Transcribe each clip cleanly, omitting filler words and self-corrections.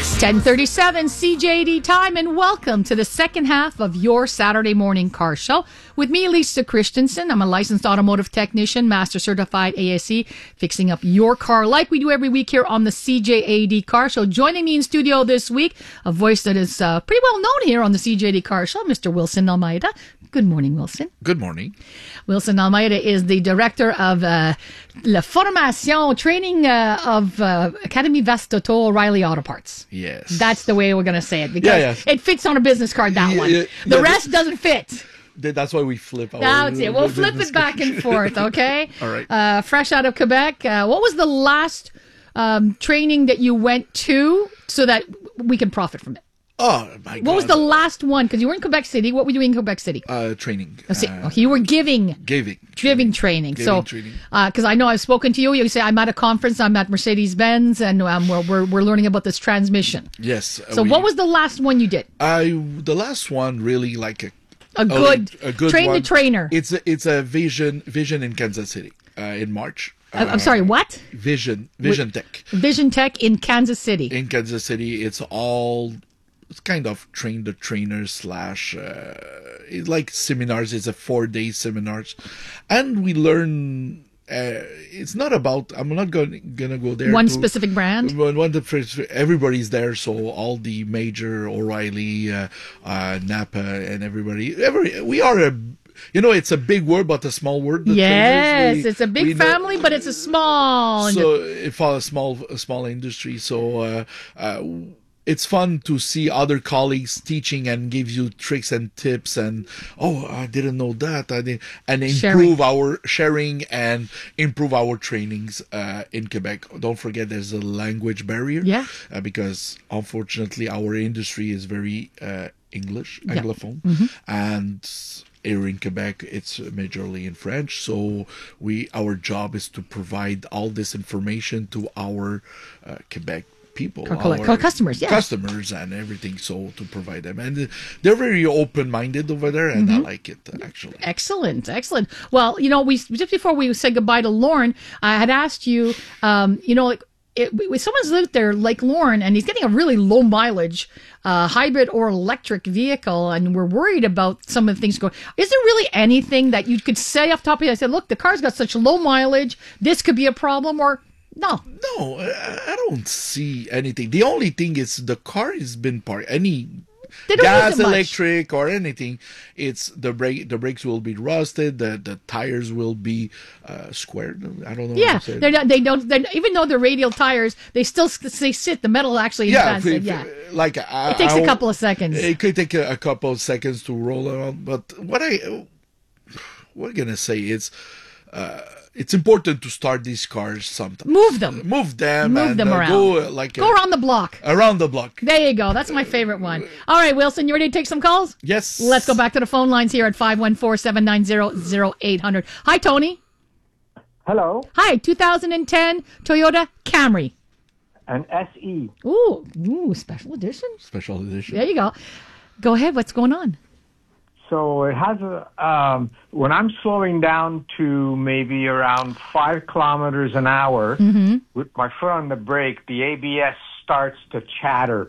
10:37 CJD time, and welcome to the second half of your Saturday morning car show with me, Lisa Christensen. I'm a licensed automotive technician, master certified ASE, fixing up your car like we do every week here on the CJAD Car Show. Joining me in studio this week, a voice that is pretty well known here on the CJAD Car Show, Mr. Wilson Almeida. Good morning, Wilson. Good morning. Wilson Almeida is the director of La Formation Training of Academy Vest Auto O'Reilly Auto Parts. Yes. That's the way we're going to say it, because it fits on a business card, that one. The rest doesn't fit. That's why we flip. That's it. We'll flip it back and forth, okay? All right. Fresh out of Quebec. What was the last training that you went to so that we can profit from it? Oh, my God. What was the last one? Because you were in Quebec City. What were you doing in Quebec City? Training. You were giving training. Training. Because I know I've spoken to you. You say, I'm at a conference. I'm at Mercedes-Benz, and we're learning about this transmission. Yes. So what was the last one you did? The last one really like a good train one. The trainer. It's a Vision in Kansas City in March. I'm sorry, what? Vision Tech. Vision Tech in Kansas City. In Kansas City, it's kind of train the trainer / it's like seminars. It's a 4-day seminars, and we learn. It's not about. I'm not gonna go there. One specific brand. Everybody's there, so all the major O'Reilly, Napa, and everybody. We are a. It's a big word, but a small word. Yes, it's a big family, but it's a small. So it follows a small industry. So it's fun to see other colleagues teaching and give you tricks and tips, and I didn't know that. And improve our sharing and improve our trainings in Quebec. Don't forget, there's a language barrier. Yeah. Because unfortunately, our industry is very English, Anglophone, and here in Quebec, it's majorly in French. So our job is to provide all this information to our Quebec people, our customers, customers and everything. So to provide them, and they're very open-minded over there, and I like it actually. Excellent. Well, we just before we said goodbye to Lauren, I had asked you, if someone's out there like Lauren and he's getting a really low mileage hybrid or electric vehicle, and we're worried about some of the things going, is there really anything that you could say off the top of your head? I said, look, the car's got such low mileage, this could be a problem, or no, I don't see anything. The only thing is the car has been parked. Any they don't gas, use it much. electric, or anything, it's the brakes will be rusted. The tires will be squared. I don't know. Yeah, they're not. They don't. Even though they're radial tires, they sit. The metal actually. Like it takes a couple of seconds. It could take a couple of seconds to roll around. But what we're gonna say is. It's important to start these cars sometime. Move them and, around. Go around the block. Around the block. There you go. That's my favorite one. All right, Wilson, you ready to take some calls? Yes. Let's go back to the phone lines here at 514-790-0800. Hi, Tony. Hello. Hi, 2010 Toyota Camry. An SE. Ooh, special edition. Special edition. There you go. Go ahead. What's going on? So it has when I'm slowing down to maybe around 5 kilometers an hour with my foot on the brake, the ABS starts to chatter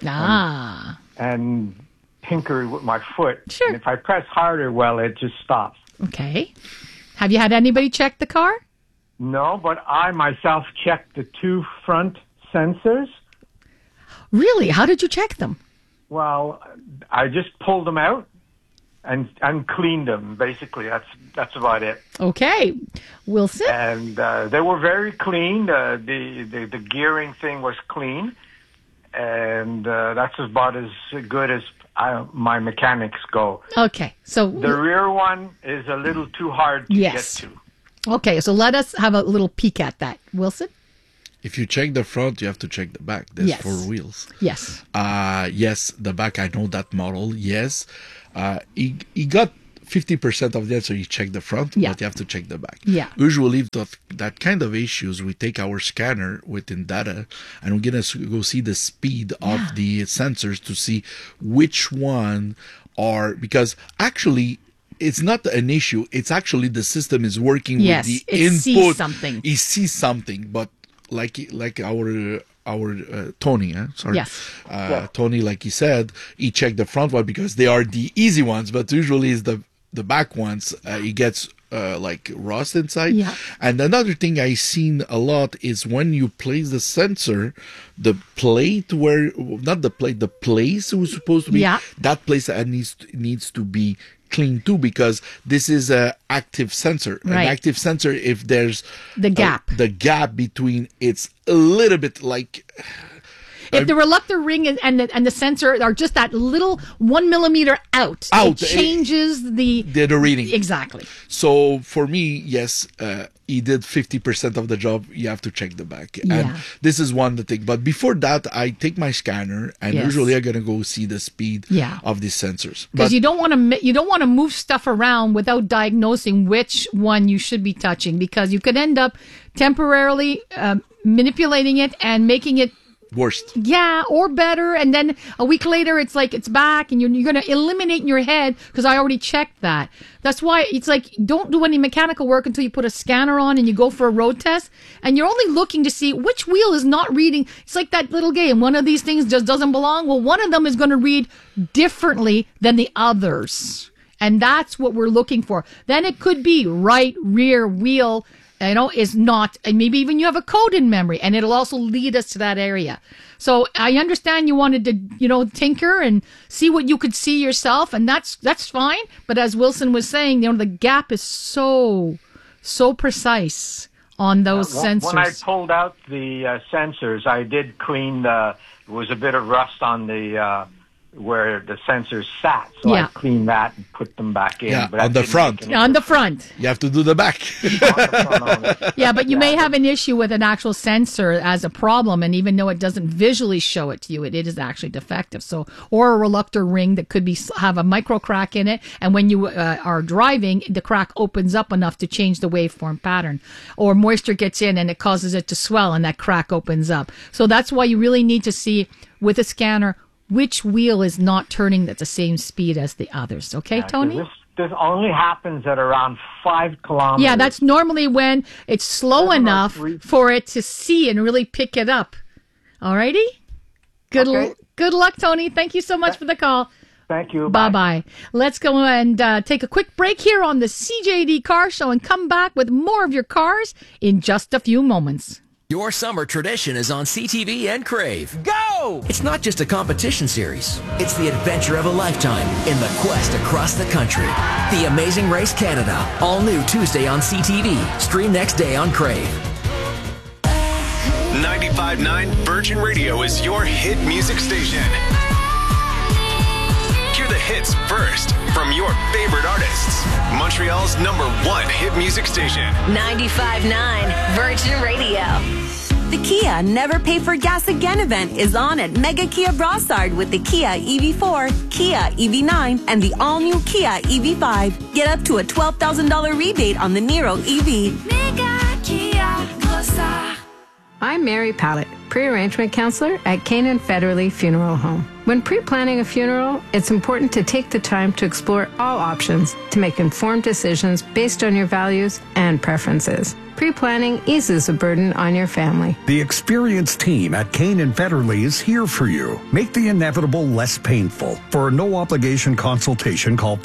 and tinker with my foot. Sure. And if I press harder, it just stops. Okay. Have you had anybody check the car? No, but I myself checked the 2 front sensors. Really? How did you check them? Well, I just pulled them out. And cleaned them, basically. That's about it. Okay. Wilson? And they were very clean. The gearing thing was clean. And that's about as good as my mechanics go. Okay. So the rear one is a little too hard to get to. Okay. So let us have a little peek at that. Wilson? If you check the front, you have to check the back. There's 4 wheels. Yes. Yes, the back, I know that model. Yes. He got 50% of the answer. You check the front, but you have to check the back. Yeah. Usually, that kind of issues, we take our scanner within data, and we're going to go see the speed of the sensors to see which one because actually, it's not an issue. It's actually the system is working with the input. Sees something. It sees something, but like Tony, sorry. Yes. Tony, like he said, he checked the front one because they are the easy ones, but usually it's the back ones. He gets like rust inside. Yeah. And another thing I seen a lot is when you place the sensor, the plate the place it was supposed to be, that place that needs to be clean too, because this is a active sensor. Right. An active sensor, if there's the gap between, it's a little bit like. If the reluctor ring and the sensor are just that little 1 millimeter out, it changes the reading. Exactly. So for me, yes, he did 50% of the job. You have to check the back, and this is one thing. But before that, I take my scanner, and usually I'm gonna go see the speed of these sensors, because you don't want to move stuff around without diagnosing which one you should be touching, because you could end up temporarily manipulating it and making it worst. Yeah, or better. And then a week later, it's like it's back, and you're going to eliminate in your head because I already checked that. That's why it's like, don't do any mechanical work until you put a scanner on and you go for a road test. And you're only looking to see which wheel is not reading. It's like that little game. One of these things just doesn't belong. Well, one of them is going to read differently than the others. And that's what we're looking for. Then it could be right rear wheel, is not, and maybe even you have a code in memory, and it'll also lead us to that area. So I understand you wanted to, tinker and see what you could see yourself, and that's fine. But as Wilson was saying, the gap is so precise on those sensors. When I pulled out the sensors, I did clean there was a bit of rust on the where the sensors sat, so I cleaned that and put them back in. Yeah, but on the front. On the front. You have to do the back. Yeah, but you may have an issue with an actual sensor as a problem, and even though it doesn't visually show it to you, it is actually defective. So, or a reluctor ring that could have a micro crack in it, and when you are driving, the crack opens up enough to change the waveform pattern, or moisture gets in and it causes it to swell, and that crack opens up. So that's why you really need to see with a scanner which wheel is not turning at the same speed as the others. Okay, Tony? This only happens at around 5 kilometers. Yeah, that's normally when it's slow enough for it to see and really pick it up. All righty? Good luck, Tony. Thank you so much for the call. Thank you. Bye-bye. Let's go and take a quick break here on the CJD Car Show and come back with more of your cars in just a few moments. Your summer tradition is on CTV and Crave. Go! It's not just a competition series. It's the adventure of a lifetime in the quest across the country. The Amazing Race Canada. All new Tuesday on CTV. Stream next day on Crave. 95.9 Virgin Radio is your hit music station. Hear the hits first from your favorite artists. Montreal's #1 hit music station. 95.9 Virgin Radio. The Kia Never Pay for Gas Again event is on at Mega Kia Brossard with the Kia EV4, Kia EV9, and the all-new Kia EV5. Get up to a $12,000 rebate on the Niro EV. Mega Kia Brossard. I'm Mary Pallett, pre-arrangement counselor at Canaan Federally Funeral Home. When pre-planning a funeral, it's important to take the time to explore all options to make informed decisions based on your values and preferences. Pre-planning eases the burden on your family. The experienced team at Canaan Federally is here for you. Make the inevitable less painful. For a no-obligation consultation, call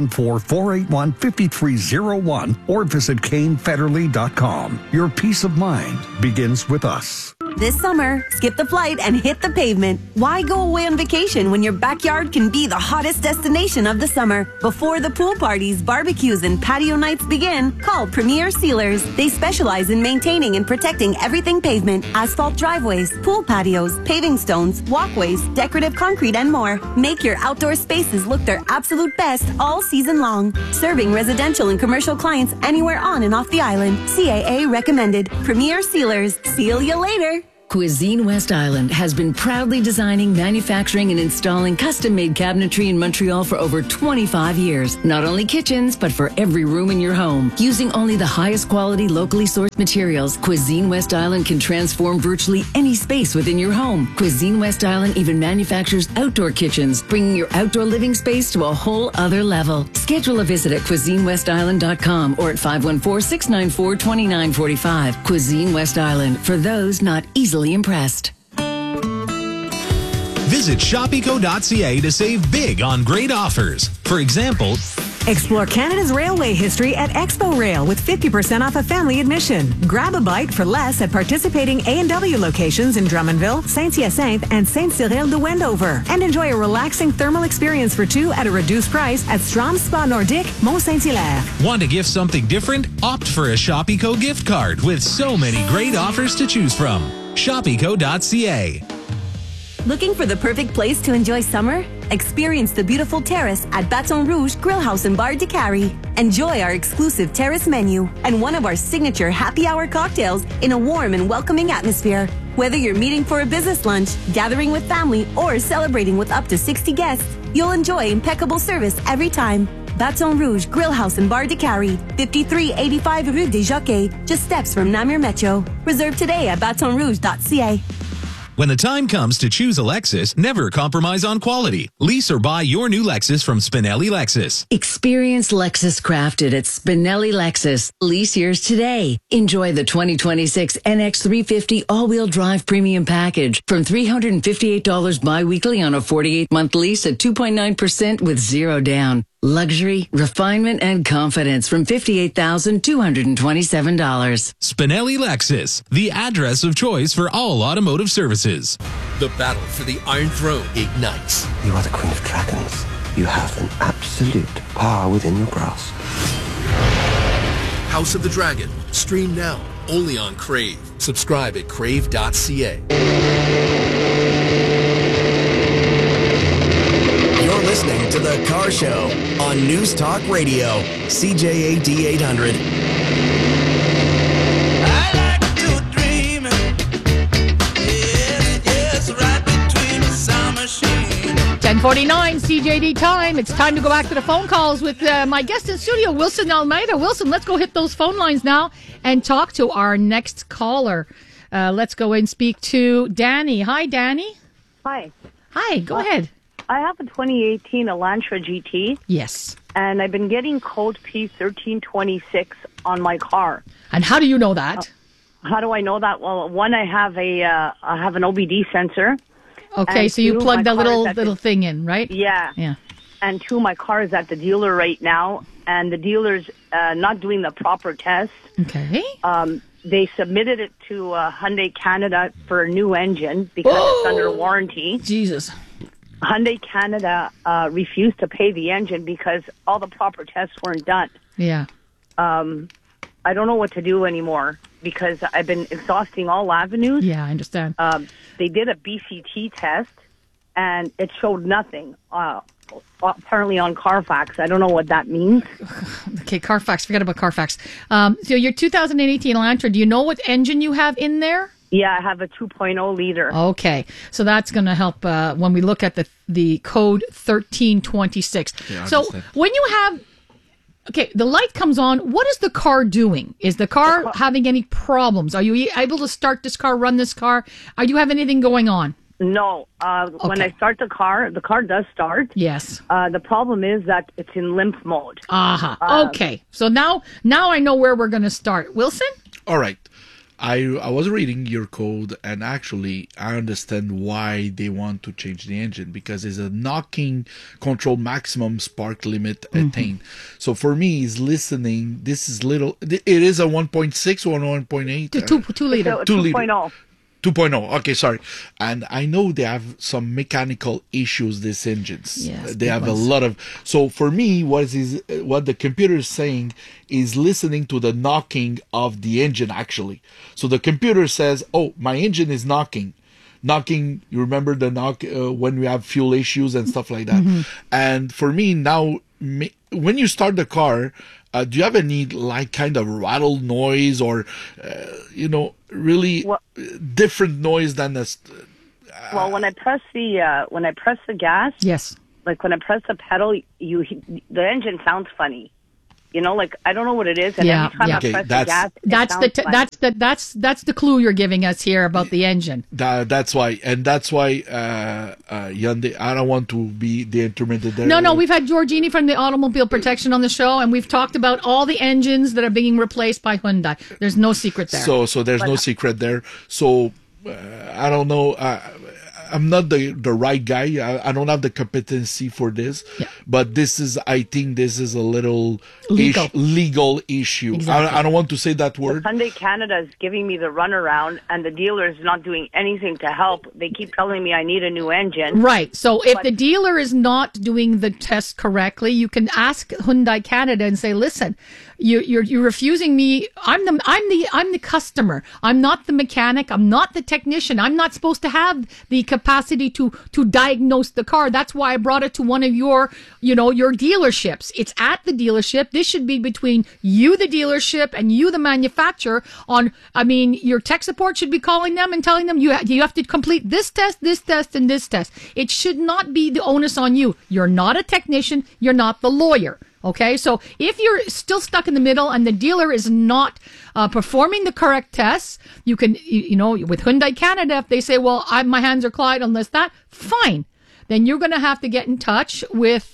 514-481-5301 or visit canefederally.com. Your peace of mind begins with us. This summer, skip the flight and hit the pavement. Why go away on vacation when your backyard can be the hottest destination of the summer? Before the pool parties, barbecues, and patio nights begin, call Premier Sealers. They specialize in maintaining and protecting everything pavement, asphalt driveways, pool patios, paving stones, walkways, decorative concrete, and more. Make your outdoor spaces look their absolute best all season long. Serving residential and commercial clients anywhere on and off the island. CAA recommended. Premier Sealers. Seal you later. Cuisine West Island has been proudly designing, manufacturing, and installing custom-made cabinetry in Montreal for over 25 years. Not only kitchens, but for every room in your home. Using only the highest quality, locally sourced materials, Cuisine West Island can transform virtually any space within your home. Cuisine West Island even manufactures outdoor kitchens, bringing your outdoor living space to a whole other level. Schedule a visit at CuisineWestIsland.com or at 514-694-2945. Cuisine West Island, for those not easily impressed. Visit shopeco.ca to save big on great offers. For example, explore Canada's railway history at Expo Rail with 50% off a family admission. Grab a bite for less at participating A&W locations in Drummondville, Saint-Hyacinthe, and Saint-Cyril de Wendover. And enjoy a relaxing thermal experience for two at a reduced price at Strom Spa Nordique, Mont-Saint-Hilaire. Want to gift something different? Opt for a Shopeco gift card with so many great offers to choose from. Shopeco.ca. Looking for the perfect place to enjoy summer? Experience the beautiful terrace at Baton Rouge Grill House and Bar de Cary. Enjoy our exclusive terrace menu and one of our signature happy hour cocktails in a warm and welcoming atmosphere. Whether you're meeting for a business lunch, gathering with family, or celebrating with up to 60 guests, you'll enjoy impeccable service every time. Baton Rouge Grill House and Bar de Cary, 5385 Rue des Jockeys, just steps from Namur Metro. Reserve today at batonrouge.ca. When the time comes to choose a Lexus, never compromise on quality. Lease or buy your new Lexus from Spinelli Lexus. Experience Lexus crafted at Spinelli Lexus. Lease yours today. Enjoy the 2026 NX350 all-wheel drive premium package from $358 biweekly on a 48-month lease at 2.9% with zero down. Luxury, refinement, and confidence from $58,227. Spinelli Lexus, the address of choice for all automotive services. The battle for the Iron Throne ignites. You are the Queen of Dragons. You have an absolute power within your grasp. House of the Dragon. Stream now, only on Crave. Subscribe at crave.ca. Listening to The Car Show on News Talk Radio, CJAD 800. I like to dream, yes, right between the sound machine. 10:49 CJD time. It's time to go back to the phone calls with my guest in studio, Wilson Almeida. Wilson, let's go hit those phone lines now and talk to our next caller. Let's go and speak to Danny. Hi, Danny. Hi. Hi, go ahead. I have a 2018 Elantra GT. Yes. And I've been getting code P1326 on my car. And how do you know that? How do I know that? Well, one, I have an OBD sensor. Okay, so you plug that little thing in, right? Yeah. Yeah. And two, my car is at the dealer right now, and the dealer's not doing the proper test. Okay. They submitted it to Hyundai Canada for a new engine because it's under warranty. Jesus. Hyundai Canada refused to pay the engine because all the proper tests weren't done. Yeah. I don't know what to do anymore because I've been exhausting all avenues. Yeah, I understand. They did a BCT test, and it showed nothing, apparently on Carfax. I don't know what that means. Okay, Carfax. Forget about Carfax. So your 2018 Elantra, do you know what engine you have in there? Yeah, I have a 2.0 liter. Okay, so that's going to help when we look at the code 1326. Yeah, so when you have, the light comes on, what is the car doing? Is the car having any problems? Are you able to start this car, run this car? Are you have anything going on? No. When I start the car does start. Yes. The problem is that it's in limp mode. Okay, so now I know where we're going to start. Wilson? All right. I was reading your code, and actually I understand why they want to change the engine, because it's a knocking control maximum spark limit attained. So for me, is listening. This is little. It is a 1.6 or 1.8. 2 liter. 2.0. 2.0. Okay, sorry. And I know they have some mechanical issues, these engines. Yes, they have a lot of. So for me, what the computer is saying is listening to the knocking of the engine, actually. So the computer says, oh, my engine is knocking. You remember the knock when we have fuel issues and stuff like that. Mm-hmm. And for me now, when you start the car, do you have any kind of rattle noise or, really different noise than this? Well, when I press the gas, yes, like when I press the pedal, the engine sounds funny. I don't know what it is, and every time I press the gas, that's the clue you're giving us here about the engine. That's why Hyundai. I don't want to be the intermittent there. No, we've had Georgini from the Automobile Protection on the show, and we've talked about all the engines that are being replaced by Hyundai. There's no secret there. So there's no secret there. So I don't know. I'm not the right guy. I don't have the competency for this. Yeah. But I think this is a little legal issue. Exactly. I don't want to say that word. Hyundai Canada is giving me the runaround, and the dealer is not doing anything to help. They keep telling me I need a new engine. Right. So if the dealer is not doing the test correctly, you can ask Hyundai Canada and say, "Listen, you're refusing me. I'm the customer. I'm not the mechanic. I'm not the technician. I'm not supposed to have the capacity to diagnose the car. That's why I brought it to one of your dealerships. It's at the dealership. This should be between you, the dealership, and you, the manufacturer. Your tech support should be calling them and telling them you have to complete this test, and this test. It should not be the onus on you. You're not a technician. You're not the lawyer." Okay, so if you're still stuck in the middle and the dealer is not performing the correct tests, you can, with Hyundai Canada, if they say, well, my hands are tied unless that, fine. Then you're going to have to get in touch with,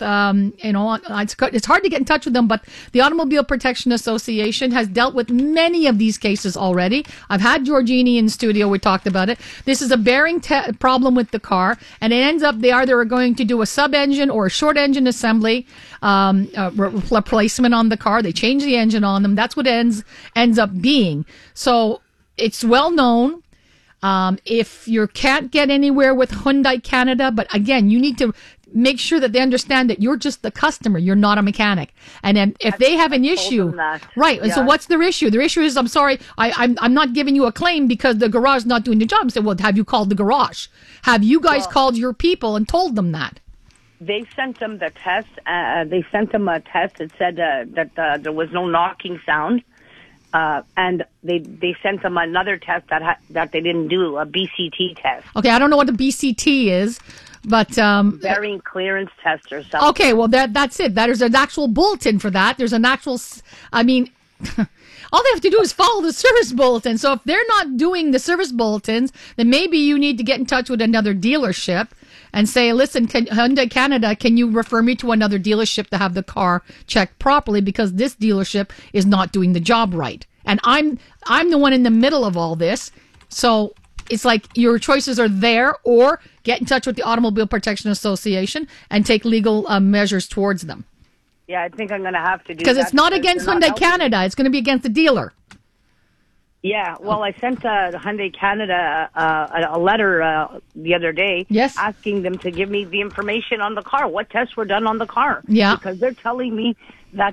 it's hard to get in touch with them, but the Automobile Protection Association has dealt with many of these cases already. I've had Georgini in studio. We talked about it. This is a bearing problem with the car, and it ends up they either are going to do a sub-engine or a short engine assembly replacement on the car. They change the engine on them. That's what it ends up being. So it's well known. If you can't get anywhere with Hyundai Canada, but again, you need to make sure that they understand that you're just the customer. You're not a mechanic. And then if they have an issue, right. And so what's their issue? Their issue is, I'm sorry, I'm not giving you a claim because the garage is not doing the job. I say, well, have you called the garage? Have you guys called your people and told them that? They sent them the test. They sent them a test that said that there was no knocking sound. And they sent them another test that they didn't do, a BCT test. Okay, I don't know what a BCT is, but bearing clearance test or something. Okay, well that's it. There's an actual bulletin for that. There's an actual. All they have to do is follow the service bulletin. So if they're not doing the service bulletins, then maybe you need to get in touch with another dealership and say, listen, Hyundai Canada, can you refer me to another dealership to have the car checked properly because this dealership is not doing the job right. And I'm the one in the middle of all this. So it's like your choices are there, or get in touch with the Automobile Protection Association and take legal measures towards them. Yeah, I think I'm going to have to do that. Because it's not against Hyundai Canada. It's going to be against the dealer. Yeah, well, I sent Hyundai Canada a letter the other day asking them to give me the information on the car, what tests were done on the car. Yeah. Because they're telling me that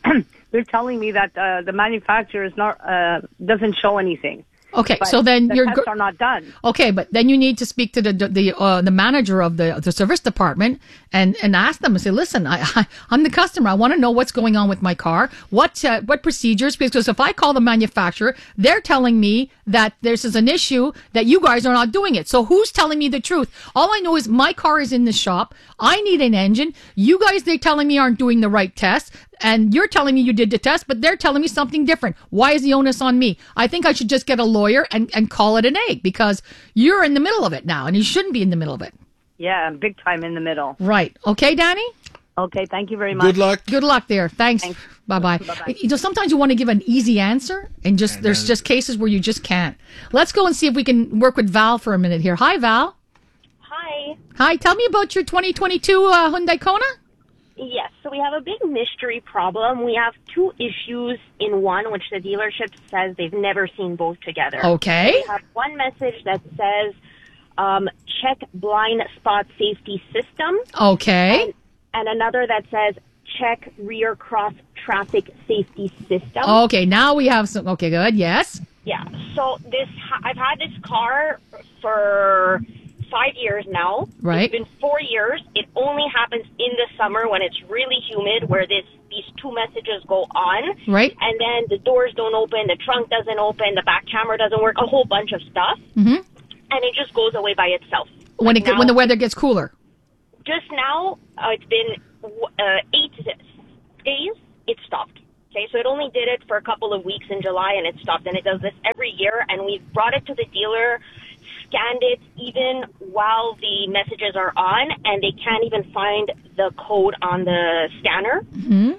the manufacturer is not doesn't show anything. Okay, but so then the tests are not done. Okay, but then you need to speak to the manager of the service department and ask them and say, listen, I'm the customer. I want to know what's going on with my car. What procedures? Because if I call the manufacturer, they're telling me that this is an issue that you guys are not doing it. So who's telling me the truth? All I know is my car is in the shop. I need an engine. You guys, they're telling me aren't doing the right test. And you're telling me you did the test, but they're telling me something different. Why is the onus on me? I think I should just get a lawyer and call it an egg, because you're in the middle of it now, and you shouldn't be in the middle of it. Yeah, I'm big time in the middle. Right. Okay, Danny? Okay, thank you very much. Good luck. Good luck there. Thanks. Bye-bye. Sometimes you want to give an easy answer, and there's just cases where you just can't. Let's go and see if we can work with Val for a minute here. Hi, Val. Hi. Hi, tell me about your 2022 Hyundai Kona. Yes, so we have a big mystery problem. We have two issues in one, which the dealership says they've never seen both together. Okay. We have one message that says, check blind spot safety system. Okay. And another that says, check rear cross traffic safety system. Okay, now we have some. Okay, good. Yes. Yeah, so I've had this car for 5 years now. Right. It's been 4 years. It only happens in the summer when it's really humid, where these two messages go on. Right. And then the doors don't open, the trunk doesn't open, the back camera doesn't work, a whole bunch of stuff. Mm-hmm. And it just goes away by itself. When the weather gets cooler. Just now, it's been 8 days. It stopped. Okay, so it only did it for a couple of weeks in July, and it stopped. And it does this every year. And we've brought it to the dealer, scanned it even while the messages are on, and they can't even find the code on the scanner. Mm-hmm.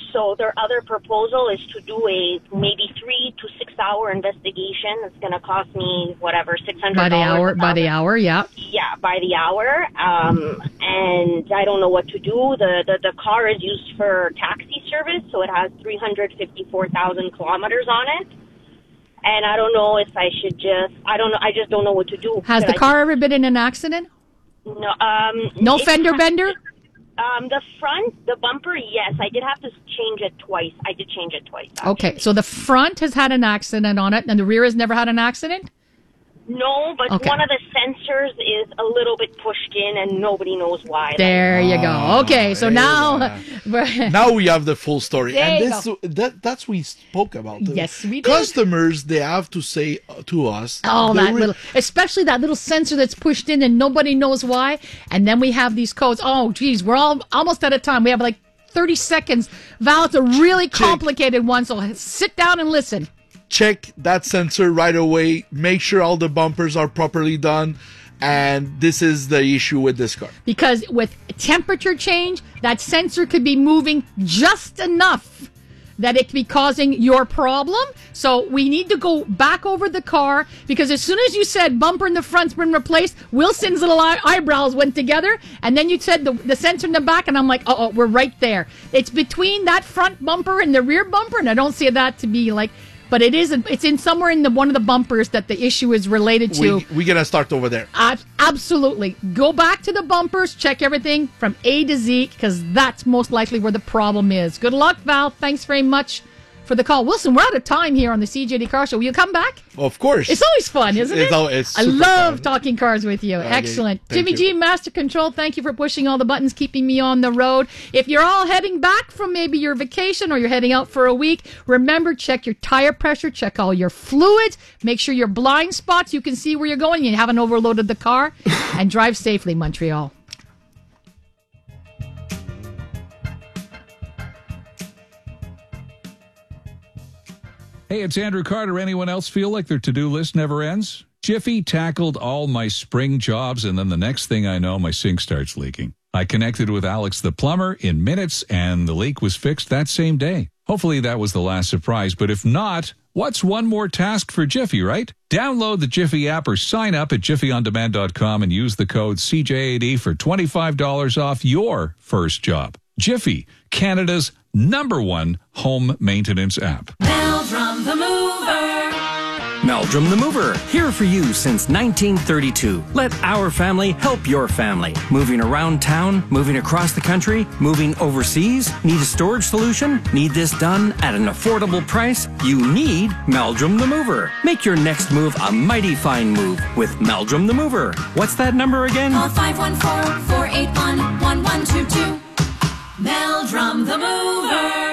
So their other proposal is to do a maybe 3 to 6 hour investigation. It's going to cost me whatever, $600 By the hour, yeah. Yeah, by the hour. And I don't know what to do. The car is used for taxi service, so it has 354,000 kilometers on it. And I don't know if I should I just don't know what to do. Has the car ever been in an accident? No. No fender bender? The front, the bumper, yes. I did have to change it twice. I did change it twice. Okay, so the front has had an accident on it, and the rear has never had an accident? No, but one of the sensors is a little bit pushed in, and nobody knows why. There you go. Okay, so now... Now we have the full story. There And you that's we spoke about. Yes, we did. Customers, they have to say to us... Oh, especially that little sensor that's pushed in and nobody knows why. And then we have these codes. Oh, geez, we're almost out of time. We have like 30 seconds. Val, it's a really complicated one, so sit down and listen. Check that sensor right away. Make sure all the bumpers are properly done. And this is the issue with this car. Because with temperature change, that sensor could be moving just enough that it could be causing your problem. So we need to go back over the car, because as soon as you said bumper in the front's been replaced, Wilson's little eyebrows went together, and then you said the sensor in the back, and I'm like, we're right there. It's between that front bumper and the rear bumper, and I don't see that to be like... But it's in somewhere in one of the bumpers that the issue is related to. We're going to start over there. Absolutely. Go back to the bumpers, check everything from A to Z, because that's most likely where the problem is. Good luck, Val. Thanks very much for the call. Wilson, we're out of time here on the CJD Car Show. Will you come back? Of course. It's always fun, isn't it? It's I love talking cars with you. Okay, Excellent. thank Jimmy G, Master Control, thank you for pushing all the buttons, keeping me on the road. If you're all heading back from maybe your vacation or you're heading out for a week, remember, check your tire pressure, check all your fluids, make sure your blind spots, you can see where you're going, you haven't overloaded the car, and drive safely, Montreal. Hey, it's Andrew Carter. Anyone else feel like their to-do list never ends? Jiffy tackled all my spring jobs, and then the next thing I know, my sink starts leaking. I connected with Alex the plumber in minutes, and the leak was fixed that same day. Hopefully that was the last surprise, but if not, what's one more task for Jiffy, right? Download the Jiffy app or sign up at jiffyondemand.com and use the code CJAD for $25 off your first job. Jiffy, Canada's #1 home maintenance app. Meldrum the Mover. Meldrum the Mover, here for you since 1932. Let our family help your family. Moving around town, moving across the country, moving overseas. Need a storage solution? Need this done at an affordable price? You need Meldrum the Mover. Make your next move a mighty fine move with Meldrum the Mover. What's that number again? Call 514-481-1122. Meldrum the Mover.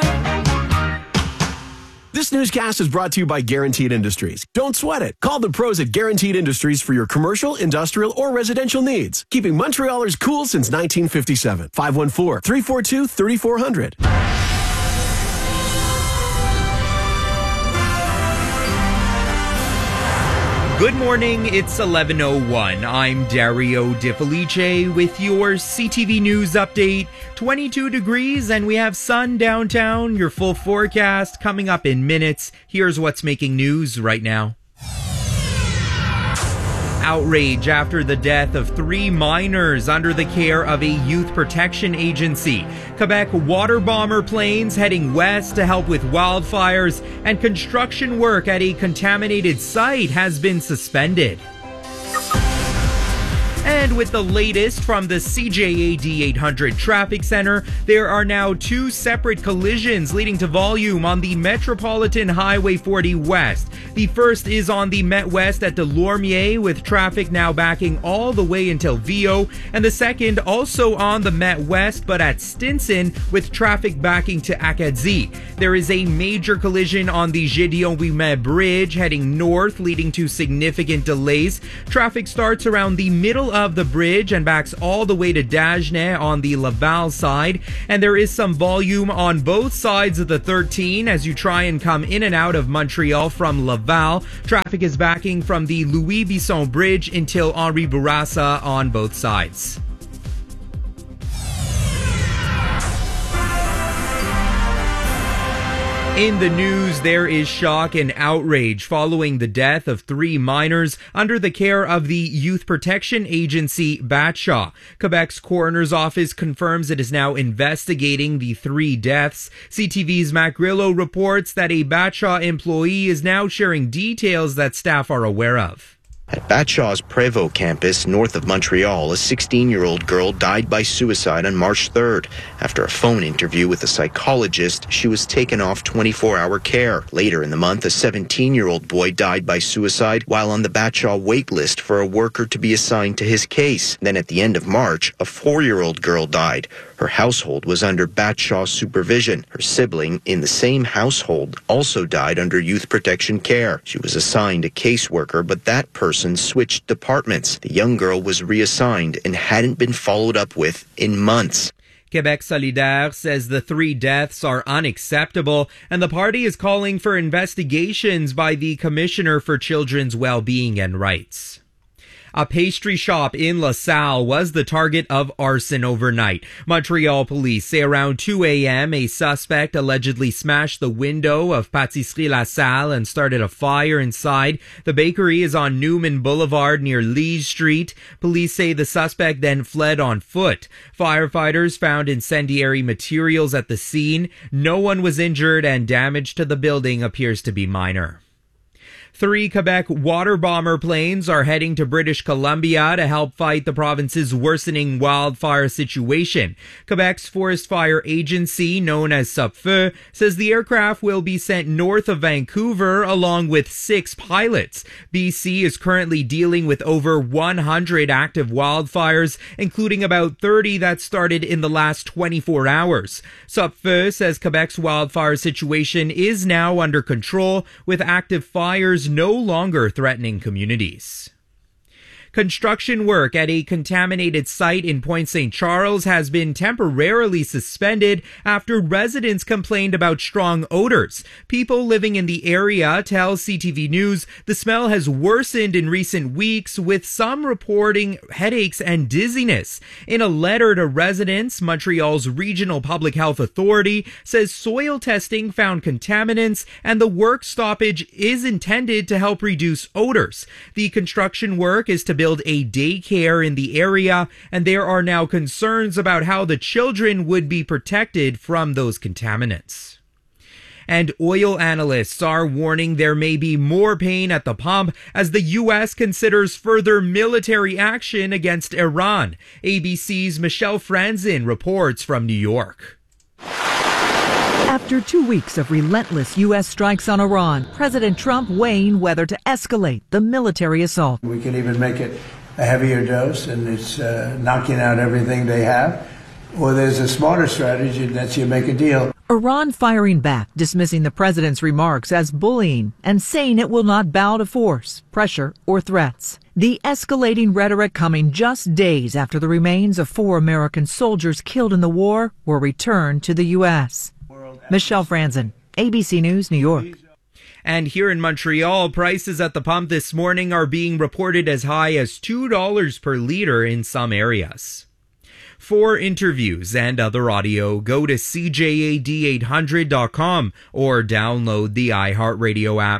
This newscast is brought to you by Guaranteed Industries. Don't sweat it. Call the pros at Guaranteed Industries for your commercial, industrial, or residential needs. Keeping Montrealers cool since 1957. 514-342-3400. Good morning, it's 11:01. I'm Dario Di Felice with your CTV News update. 22 degrees and we have sun downtown. Your full forecast coming up in minutes. Here's what's making news right now. Outrage after the death of 3 minors under the care of a youth protection agency. Quebec water bomber planes heading west to help with wildfires, and construction work at a contaminated site has been suspended. And with the latest from the CJAD 800 Traffic Center, there are now 2 separate collisions leading to volume on the Metropolitan Highway 40 West. The first is on the Met West at Delormier, with traffic now backing all the way until Vio, and the second also on the Met West but at Stinson, with traffic backing to Acadie. There is a major collision on the Gédéon-Ouimet Bridge heading north, leading to significant delays. Traffic starts around the middle of the bridge and backs all the way to Dagenais on the Laval side, and there is some volume on both sides of the 13 as you try and come in and out of Montreal from Laval. Traffic is backing from the Louis Bisson Bridge until Henri Bourassa on both sides. In the news, there is shock and outrage following the death of 3 minors under the care of the Youth Protection Agency, Batshaw. Quebec's coroner's office confirms it is now investigating the 3 deaths. CTV's Mac Grillo reports that a Batshaw employee is now sharing details that staff are aware of. At Batshaw's Prévost campus north of Montreal, a 16-year-old girl died by suicide on March 3rd. After a phone interview with a psychologist, she was taken off 24-hour care. Later in the month, a 17-year-old boy died by suicide while on the Batshaw wait list for a worker to be assigned to his case. Then at the end of March, a 4-year-old girl died. Her household was under Batshaw supervision. Her sibling in the same household also died under youth protection care. She was assigned a caseworker, but that person switched departments. The young girl was reassigned and hadn't been followed up with in months. Quebec Solidaire says the 3 deaths are unacceptable, and the party is calling for investigations by the Commissioner for Children's Well-Being and Rights. A pastry shop in LaSalle was the target of arson overnight. Montreal police say around 2 a.m. a suspect allegedly smashed the window of Pâtisserie LaSalle and started a fire inside. The bakery is on Newman Boulevard near Lee Street. Police say the suspect then fled on foot. Firefighters found incendiary materials at the scene. No one was injured and damage to the building appears to be minor. 3 Quebec water bomber planes are heading to British Columbia to help fight the province's worsening wildfire situation. Quebec's Forest Fire Agency, known as SUPFEU, says the aircraft will be sent north of Vancouver along with 6 pilots. BC is currently dealing with over 100 active wildfires, including about 30 that started in the last 24 hours. SUPFEU says Quebec's wildfire situation is now under control, with active fires no longer threatening communities. Construction work at a contaminated site in Point St. Charles has been temporarily suspended after residents complained about strong odors. People living in the area tell CTV News the smell has worsened in recent weeks, with some reporting headaches and dizziness. In a letter to residents, Montreal's Regional Public Health Authority says soil testing found contaminants and the work stoppage is intended to help reduce odors. The construction work is to build a daycare in the area, and there are now concerns about how the children would be protected from those contaminants. And oil analysts are warning there may be more pain at the pump as the U.S. considers further military action against Iran. ABC's Michelle Franzen reports from New York. After 2 weeks of relentless U.S. strikes on Iran, President Trump weighing whether to escalate the military assault. We can even make it a heavier dose, and it's knocking out everything they have. Or there's a smarter strategy, and that's you make a deal. Iran firing back, dismissing the president's remarks as bullying and saying it will not bow to force, pressure, or threats. The escalating rhetoric coming just days after the remains of 4 American soldiers killed in the war were returned to the U.S. Michelle Franzen, ABC News, New York. And here in Montreal, prices at the pump this morning are being reported as high as $2 per liter in some areas. For interviews and other audio, go to CJAD800.com or download the iHeartRadio app.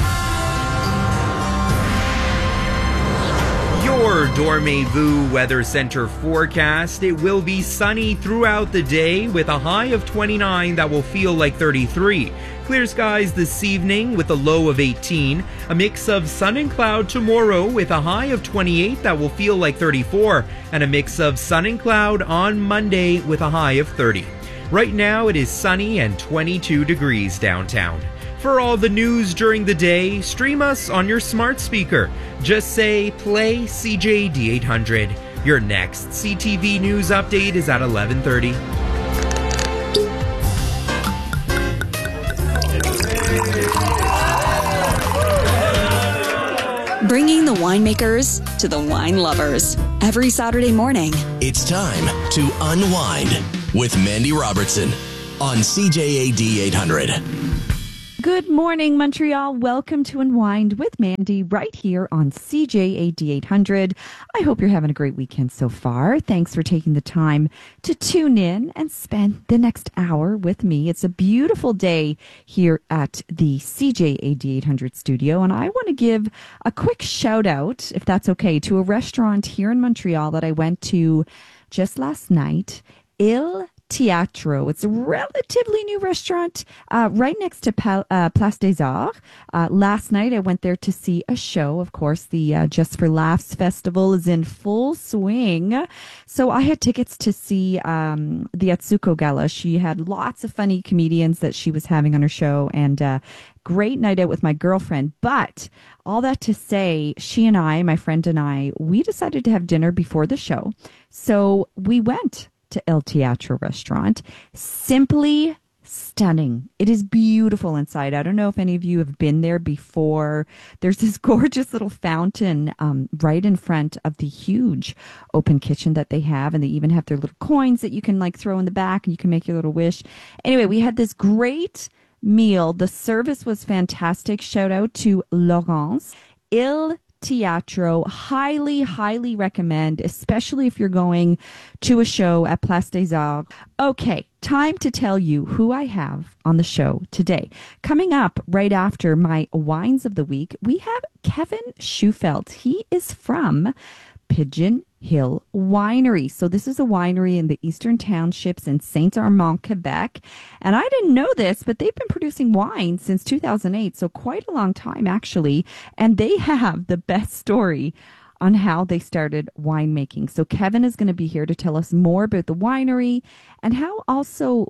Your Dormez-vous Weather Center forecast. It will be sunny throughout the day with a high of 29 that will feel like 33. Clear skies this evening with a low of 18. A mix of sun and cloud tomorrow with a high of 28 that will feel like 34. And a mix of sun and cloud on Monday with a high of 30. Right now it is sunny and 22 degrees downtown. For all the news during the day, stream us on your smart speaker. Just say, play CJAD 800. Your next CTV News update is at 11:30. Bringing the winemakers to the wine lovers. Every Saturday morning. It's time to unwind with Mandy Robertson on CJAD 800. Good morning, Montreal. Welcome to Unwind with Mandy right here on CJAD 800. I hope you're having a great weekend so far. Thanks for taking the time to tune in and spend the next hour with me. It's a beautiful day here at the CJAD 800 studio, and I want to give a quick shout out, if that's okay, to a restaurant here in Montreal that I went to just last night, Il Teatro. It's a relatively new restaurant right next to Place des Arts. Last night I went there to see a show. Of course, the Just for Laughs festival is in full swing. So I had tickets to see the Atsuko Gala. She had lots of funny comedians that she was having on her show, and great night out with my girlfriend. But all that to say, she and I, my friend and I, we decided to have dinner before the show. So we went to El Teatro restaurant. Simply stunning. It is beautiful inside. I don't know if any of you have been there before. There's this gorgeous little fountain right in front of the huge open kitchen that they have, and they even have their little coins that you can like throw in the back and you can make your little wish. Anyway, we had this great meal. The service was fantastic. Shout out to Laurence. Il Teatro, highly recommend, especially if you're going to a show at Place des Arts. Okay, time to tell you who I have on the show today. Coming up right after my wines of the week, we have Kevin Schufelt. He is from Pigeon Hill Winery. So this is a winery in the Eastern Townships in Saint-Armand, Quebec. And I didn't know this, but they've been producing wine since 2008, so quite a long time actually. And they have the best story on how they started winemaking. So Kevin is going to be here to tell us more about the winery and how also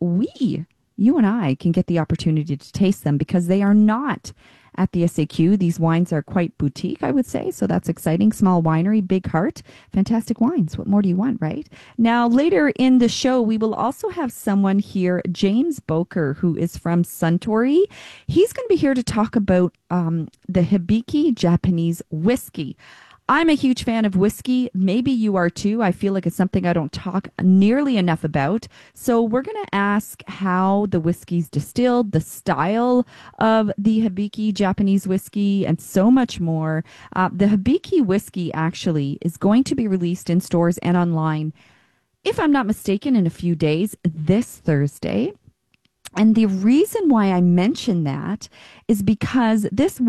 you and I can get the opportunity to taste them, because they are not at the SAQ. These wines are quite boutique, I would say. So that's exciting. Small winery, big heart, fantastic wines. What more do you want, right? Now, later in the show, we will also have someone here, James Boker, who is from Suntory. He's going to be here to talk about the Hibiki Japanese whiskey. I'm a huge fan of whiskey. Maybe you are too. I feel like it's something I don't talk nearly enough about. So we're going to ask how the whiskey's distilled, the style of the Hibiki Japanese whiskey, and so much more. The Hibiki whiskey actually is going to be released in stores and online, if I'm not mistaken, in a few days, this Thursday. And the reason why I mention that is because this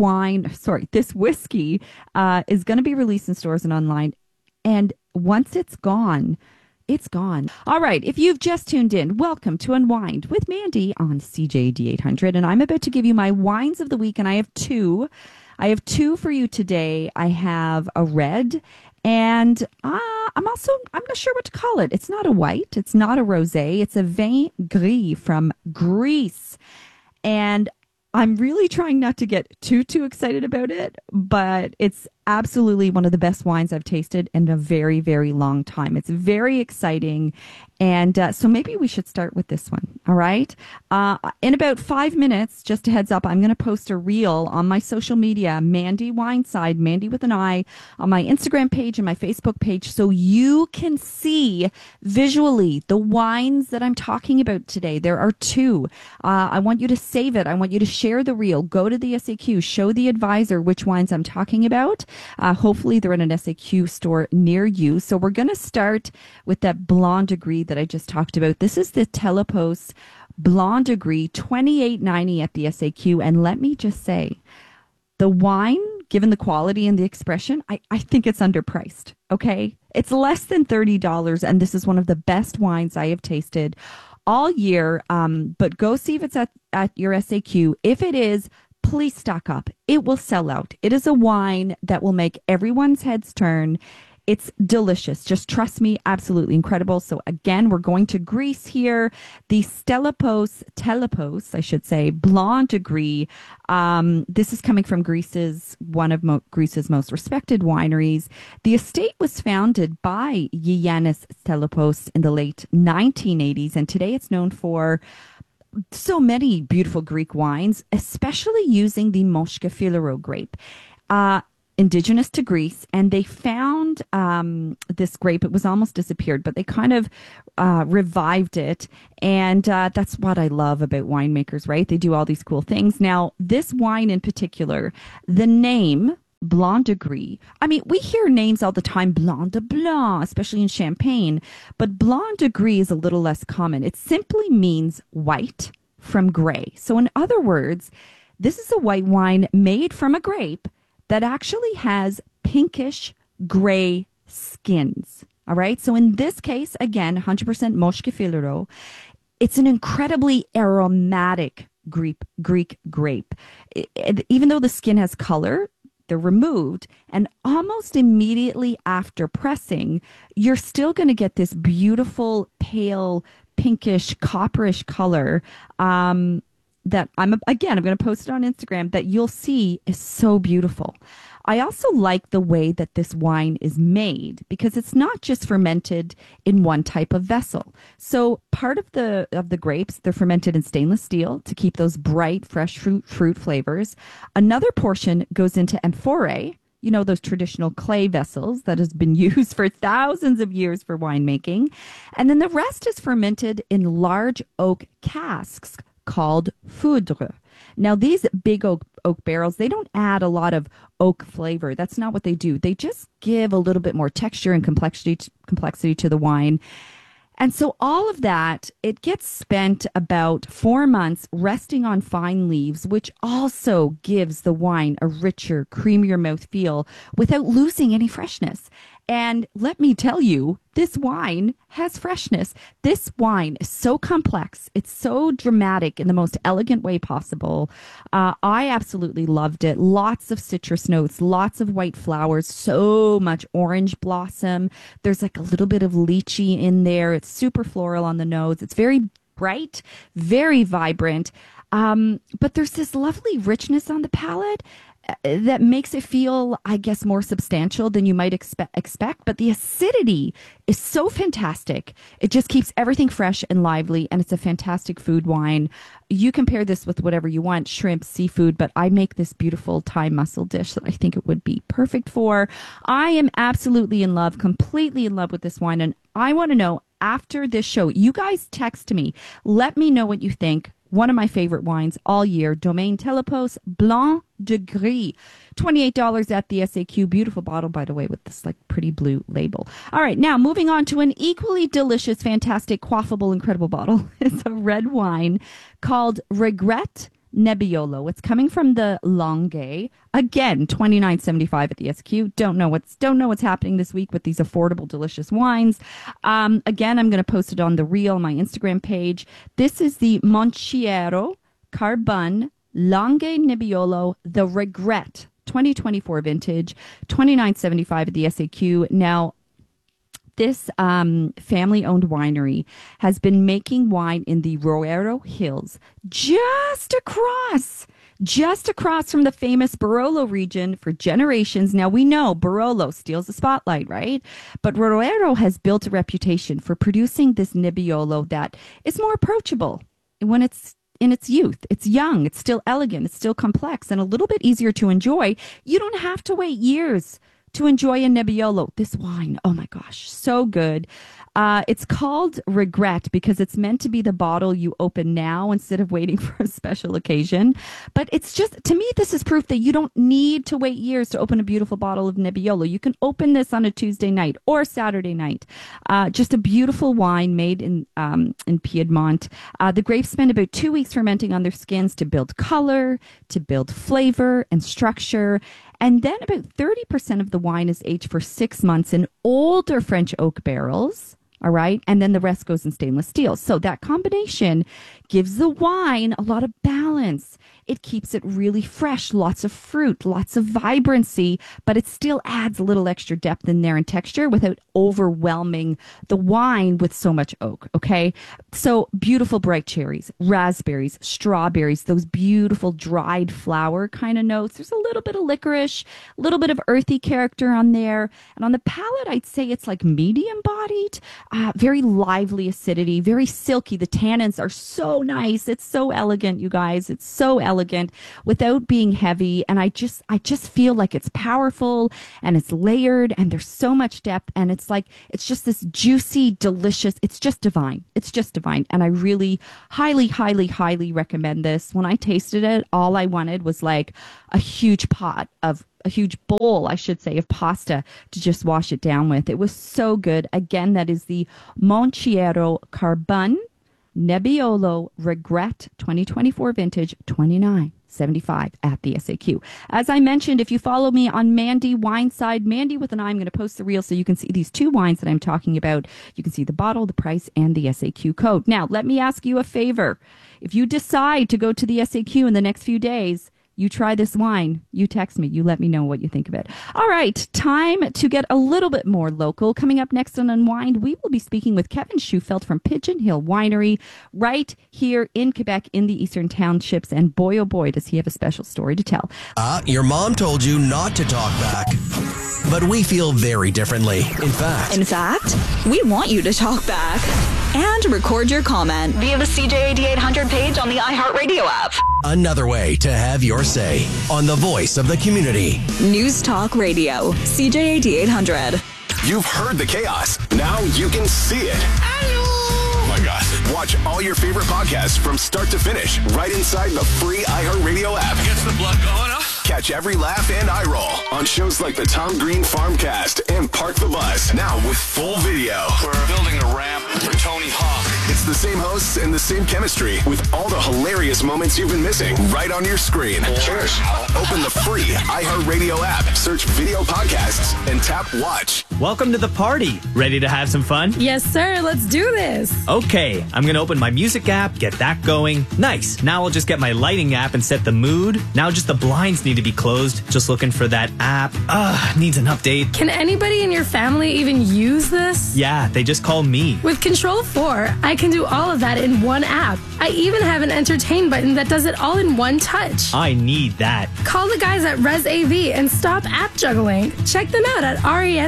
whiskey is going to be released in stores and online. And once it's gone, it's gone. All right. If you've just tuned in, welcome to Unwind with Mandy on CJD 800. And I'm about to give you my wines of the week. And I have two. I have two for you today. I have a red, and I'm not sure what to call it. It's not a white. It's not a rosé. It's a vin gris from Greece. And I'm really trying not to get too excited about it, but it's absolutely one of the best wines I've tasted in a very, very long time. It's very exciting. And so maybe we should start with this one. All right. In about 5 minutes, just a heads up, I'm going to post a reel on my social media, Mandy Wineside, Mandy with an I, on my Instagram page and my Facebook page, so you can see visually the wines that I'm talking about today. There are two. I want you to save it. I want you to share the reel. Go to the SAQ, show the advisor which wines I'm talking about. Hopefully they're in an SAQ store near you. So we're going to start with that Blanc de Gris that I just talked about. This is the Telepos Blanc de Gris, $28.90 at the SAQ. And let me just say, the wine, given the quality and the expression, I think it's underpriced. Okay. It's less than $30. And this is one of the best wines I have tasted all year. But go see if it's at your SAQ. If it is, please stock up. It will sell out. It is a wine that will make everyone's heads turn. It's delicious. Just trust me, absolutely incredible. So again, we're going to Greece here. The Telepos, I should say, Blanc de Gris. This is coming from Greece's, one of Greece's most respected wineries. The estate was founded by Yiannis Telepos in the late 1980s, and today it's known for so many beautiful Greek wines, especially using the Moschka Filero grape. indigenous to Greece, and they found this grape. It was almost disappeared, but they kind of revived it, and that's what I love about winemakers, right? They do all these cool things. Now, this wine in particular, the name Blanc de Gris. I mean, we hear names all the time, Blanc de Blanc, especially in Champagne, but Blanc de Gris is a little less common. It simply means white from gray. So in other words, this is a white wine made from a grape that actually has pinkish gray skins. All right. So in this case, again, 100% Moschkefilero. It's an incredibly aromatic Greek grape. Even though the skin has color, they're removed, and almost immediately after pressing, you're still going to get this beautiful, pale, pinkish, copperish color that I'm going to post it on Instagram, that you'll see is so beautiful. I also like the way that this wine is made, because it's not just fermented in one type of vessel. So part of the grapes, they're fermented in stainless steel to keep those bright, fresh fruit flavors. Another portion goes into amphorae, you know, those traditional clay vessels that has been used for thousands of years for winemaking. And then the rest is fermented in large oak casks called foudre. Now, these big oak barrels, they don't add a lot of oak flavor. That's not what they do. They just give a little bit more texture and complexity to the wine. And so all of that, it gets spent about 4 months resting on fine leaves, which also gives the wine a richer, creamier mouthfeel without losing any freshness. And let me tell you, this wine has freshness. This wine is so complex. It's so dramatic in the most elegant way possible. I absolutely loved it. Lots of citrus notes, lots of white flowers, so much orange blossom. There's like a little bit of lychee in there. It's super floral on the nose. It's very bright, very vibrant. But there's this lovely richness on the palate that makes it feel, I guess, more substantial than you might expect. But the acidity is so fantastic. It just keeps everything fresh and lively, and it's a fantastic food wine. You can pair this with whatever you want, shrimp, seafood, but I make this beautiful Thai mussel dish that I think it would be perfect for. I am absolutely in love, completely in love with this wine, and I want to know, after this show, you guys text me. Let me know what you think. One of my favorite wines all year, Domaine Telepos Blanc de Gris. $28 at the SAQ. Beautiful bottle, by the way, with this like pretty blue label. All right, now moving on to an equally delicious, fantastic, quaffable, incredible bottle. It's a red wine called Regret Nebbiolo. It's coming from the Langhe. Again, $29.75 at the SQ. Don't know what's happening this week with these affordable, delicious wines. Again, I'm going to post it on the reel, my Instagram page. This is the Monchiero Carbon Langhe Nebbiolo, the Regret 2024 vintage, $29.75 at the SAQ. Now, this family-owned winery has been making wine in the Roero Hills, just across from the famous Barolo region for generations. Now, we know Barolo steals the spotlight, right? But Roero has built a reputation for producing this Nebbiolo that is more approachable when it's in its youth. It's young, it's still elegant, it's still complex, and a little bit easier to enjoy. You don't have to wait years to enjoy a Nebbiolo. This wine, oh my gosh, so good. It's called Regret because it's meant to be the bottle you open now instead of waiting for a special occasion. But it's just, to me, this is proof that you don't need to wait years to open a beautiful bottle of Nebbiolo. You can open this on a Tuesday night or Saturday night. Just a beautiful wine made in Piedmont. The grapes spend about 2 weeks fermenting on their skins to build color, to build flavor and structure. And then about 30% of the wine is aged for 6 months in older French oak barrels. All right. And then the rest goes in stainless steel. So that combination gives the wine a lot of balance. It keeps it really fresh, lots of fruit, lots of vibrancy, but it still adds a little extra depth in there and texture without overwhelming the wine with so much oak. Okay. So beautiful bright cherries, raspberries, strawberries, those beautiful dried flower kind of notes. There's a little bit of licorice, a little bit of earthy character on there. And on the palate, I'd say it's like medium bodied. very lively acidity, very silky. The tannins are so nice. It's so elegant, you guys. It's so elegant without being heavy. And I just feel like it's powerful and it's layered and there's so much depth. And it's just this juicy, delicious. It's just divine. It's just divine. And I really highly, highly, highly recommend this. When I tasted it, all I wanted was like a huge bowl, I should say, of pasta to just wash it down with. It was so good. Again, that is the Monchiero Carbon Nebbiolo Regret 2024 vintage, $29.75 at the SAQ. As I mentioned, if you follow me on Mandy Wineside, Mandy with an I, I'm going to post the reel so you can see these two wines that I'm talking about. You can see the bottle, the price, and the SAQ code. Now, let me ask you a favor. If you decide to go to the SAQ in the next few days, you try this wine, you text me, you let me know what you think of it. All right, time to get a little bit more local. Coming up next on Unwind, we will be speaking with Kevin Schufelt from Pigeon Hill Winery right here in Quebec in the Eastern Townships. And boy, oh boy, does he have a special story to tell. Your mom told you not to talk back. But we feel very differently. In fact, we want you to talk back and record your comment via the CJAD 800 page on the iHeartRadio app. Another way to have your say on the voice of the community. News Talk Radio, CJAD 800. You've heard the chaos. Now you can see it. Oh my God. Watch all your favorite podcasts from start to finish right inside the free iHeartRadio app. Gets the blood going, huh? Catch every laugh and eye roll on shows like the Tom Green Farmcast and Park the Bus, now with full video. We're building a ramp for Tony Hawk. It's the same hosts and the same chemistry with all the hilarious moments you've been missing right on your screen. Cheers. Open the free iHeartRadio app, search video podcasts, and tap watch. Welcome to the party. Ready to have some fun? Yes, sir. Let's do this. Okay, I'm going to open my music app, get that going. Nice. Now I'll just get my lighting app and set the mood. Now just the blinds need to be closed. Just looking for that app. Needs an update. Can anybody in your family even use this? Yeah, they just call me. With Control 4, I can do all of that in one app. I even have an entertain button that does it all in one touch. I need that. Call the guys at ResAV and stop app juggling. Check them out at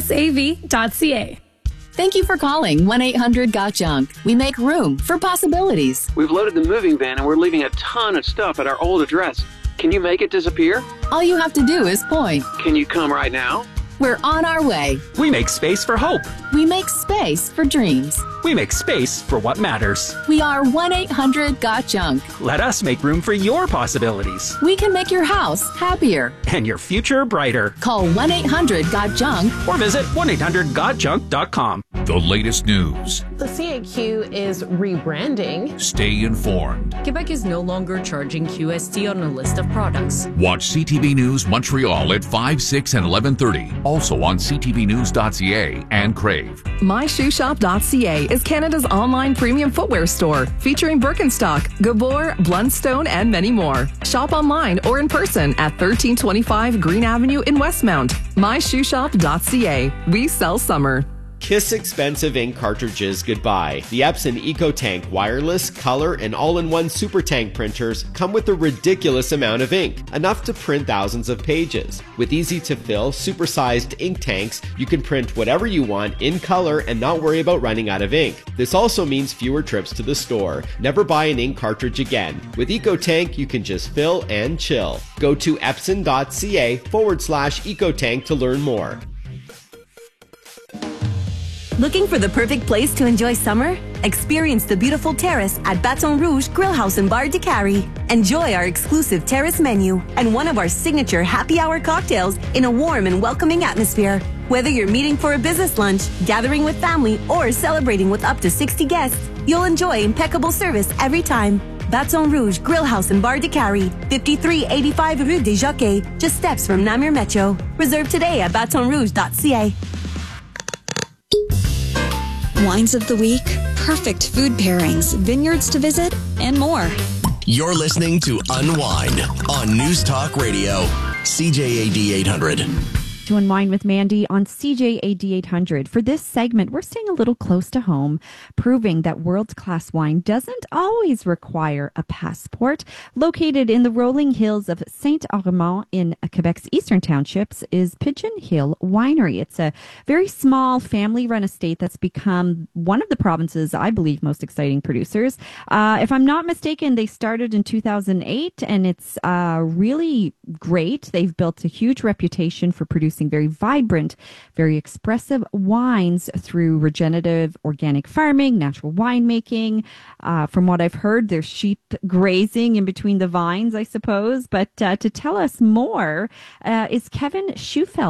resav.ca. Thank you for calling 1-800-GOT-JUNK. We make room for possibilities. We've loaded the moving van and we're leaving a ton of stuff at our old address. Can you make it disappear? All you have to do is point. Can you come right now? We're on our way. We make space for hope. We make space for dreams. We make space for what matters. We are 1-800-GOT-JUNK. Let us make room for your possibilities. We can make your house happier. And your future brighter. Call 1-800-GOT-JUNK. Or visit 1-800-GOT-JUNK.com. The latest news. The CAQ is rebranding. Stay informed. Quebec is no longer charging QST on a list of products. Watch CTV News Montreal at 5, 6, and 11:30. Also on ctvnews.ca and Crave. MyShoeShop.ca is Canada's online premium footwear store, featuring Birkenstock, Gabor, Blundstone, and many more. Shop online or in person at 1325 Green Avenue in Westmount. MyShoeShop.ca. We sell summer. Kiss expensive ink cartridges goodbye. The Epson EcoTank wireless, color, and all-in-one super tank printers come with a ridiculous amount of ink, enough to print thousands of pages. With easy-to-fill, super-sized ink tanks, you can print whatever you want in color and not worry about running out of ink. This also means fewer trips to the store. Never buy an ink cartridge again. With EcoTank, you can just fill and chill. Go to epson.ca/EcoTank to learn more. Looking for the perfect place to enjoy summer? Experience the beautiful terrace at Baton Rouge Grill House and Bar de Carrie. Enjoy our exclusive terrace menu and one of our signature happy hour cocktails in a warm and welcoming atmosphere. Whether you're meeting for a business lunch, gathering with family, or celebrating with up to 60 guests, you'll enjoy impeccable service every time. Baton Rouge Grill House and Bar de Carrie, 5385 Rue des Jockeys, just steps from Namur Metro. Reserve today at batonrouge.ca. Wines of the week, perfect food pairings, vineyards to visit, and more. You're listening to Unwind on News Talk Radio, CJAD 800. to Unwind with Mandy on CJAD 800. For this segment, we're staying a little close to home, proving that world-class wine doesn't always require a passport. Located in the rolling hills of Saint-Armand in Quebec's eastern townships is Pigeon Hill Winery. It's a very small family-run estate that's become one of the province's, I believe, most exciting producers. If I'm not mistaken, they started in 2008, and it's really great. They've built a huge reputation for producing very vibrant, very expressive wines through regenerative organic farming, natural winemaking. From what I've heard, there's sheep grazing in between the vines, I suppose. But to tell us more is Kevin Schufeld.